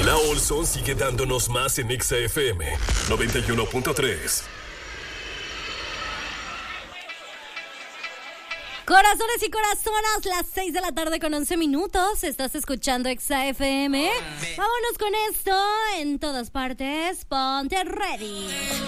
La Olson sigue dándonos más en Exa FM 91.3. Corazones y corazonas, las 6 de la tarde con 11 minutos. Estás escuchando Exa FM. Vámonos con esto en todas partes. Ponte ready.